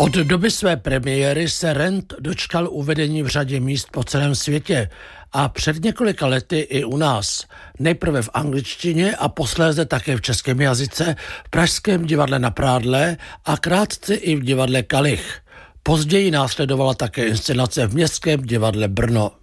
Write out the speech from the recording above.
Od doby své premiéry se Rent dočkal uvedení v řadě míst po celém světě a před několika lety i u nás. Nejprve v angličtině a posléze také v českém jazyce, v pražském divadle Na Prádle a krátce i v divadle Kalich. Později následovala také inscenace v Městském divadle Brno.